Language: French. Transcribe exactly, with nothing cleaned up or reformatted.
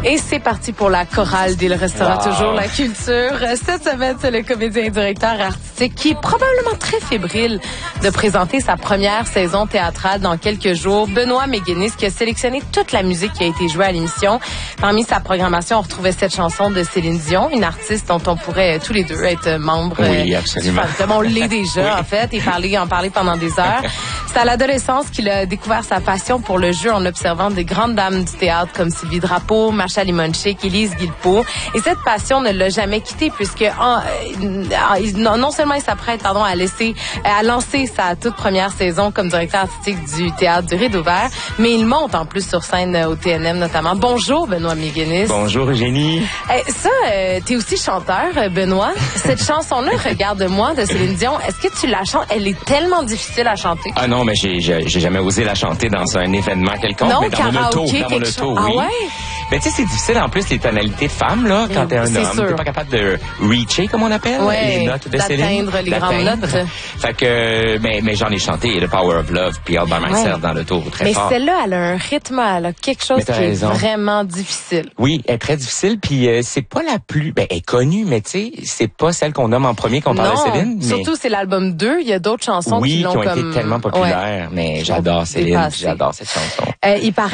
Et c'est parti pour la chorale d'Il restera wow. toujours la culture. Cette semaine, c'est le comédien et directeur artistique qui est probablement très fébrile de présenter sa première saison théâtrale dans quelques jours. Benoît Méguénis, qui a sélectionné toute la musique qui a été jouée à l'émission. Parmi sa programmation, on retrouvait cette chanson de Céline Dion, une artiste dont on pourrait tous les deux être membres. Oui, absolument. Du on l'est déjà, oui. en fait, et parler, en parler pendant des heures. C'est à l'adolescence qu'il a découvert sa passion pour le jeu en observant des grandes dames du théâtre comme Sylvie Drapeau, Macha Limonchik, Élise Guilbeault. Et cette passion ne l'a jamais quitté puisque en, en, non seulement il s'apprête pardon, à laisser, à lancer sa toute première saison comme directeur artistique du théâtre du Rideau Vert, mais il monte en plus sur scène au T N M notamment. Bonjour Benoît Méguénis. Bonjour Eugénie. Eh, ça, euh, t'es aussi chanteur, Benoît. Cette chanson-là, Regarde-moi de Céline Dion, est-ce que tu la chantes? Elle est tellement difficile à chanter. Ah non, mais j'ai, j'ai, j'ai jamais osé la chanter dans un événement quelconque, non, mais dans mon auto, dans mon auto, oui. Ah ouais? Mais tu sais, c'est difficile en plus les tonalités de femme, là, quand t'es un c'est homme. Sûr. T'es pas capable de reacher, comme on appelle, ouais, les notes de Céline. D'atteindre les grandes notes. Fait que, mais, mais j'en ai chanté The Power of Love, puis All by Myself ouais. dans l'auto, très mais fort. Mais celle-là, elle a un rythme, elle a quelque chose qui raison. est vraiment difficile. Oui, elle est très difficile, puis euh, c'est pas la plus, ben, elle est connue, mais tu sais, c'est pas celle qu'on nomme en premier quand on parle de Céline. Mais... surtout c'est l'album deux, il y a d'autres chansons oui, qui l'ont qui ont comme... été tellement populaires, ouais. mais j'adore Céline, j'adore cette chanson. Euh, il paraît